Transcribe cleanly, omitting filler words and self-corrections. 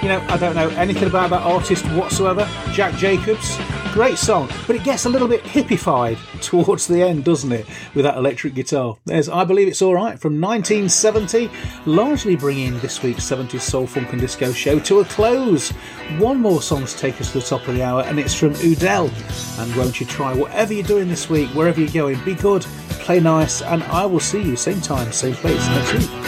You know, I don't know anything about that artist whatsoever. Jack Jacobs, great song, but it gets a little bit hippified towards the end, doesn't it, with that electric guitar. There's I Believe It's Alright from 1970, largely bringing this week's 70s soul, funk and disco show to a close. One more song to take us to the top of the hour, and it's from Udell. And won't you try, whatever you're doing this week, wherever you're going, be good, play nice, and I will see you same time, same place next week.